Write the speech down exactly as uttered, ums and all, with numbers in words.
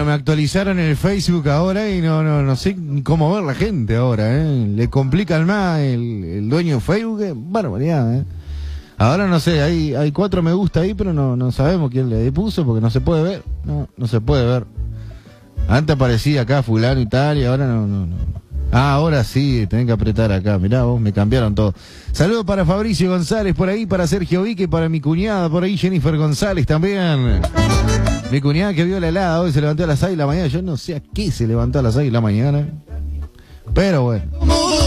me actualizaron el Facebook ahora y no no no sé cómo ver la gente ahora, ¿eh? Le complican más el, el dueño de Facebook, eh, barbaridad, ¿eh? Ahora no sé, hay hay cuatro me gusta ahí, pero no no sabemos quién le puso porque no se puede ver, no no se puede ver. Antes aparecía acá fulano y tal y ahora no no no. Ah, ahora sí, tenés que apretar acá, mirá vos, me cambiaron todo. Saludos para Fabricio González por ahí, para Sergio Vique, para mi cuñada por ahí, Jennifer González también. Mi cuñada que vio la helada hoy se levantó a las seis de la mañana, yo no sé a qué se levantó a las seis de la mañana, pero bueno.